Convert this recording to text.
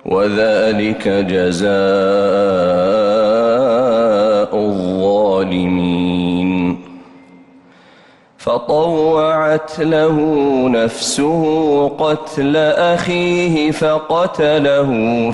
وذلك جزاء الظالمين. فطوعت له نفسه قتل أخيه فقتله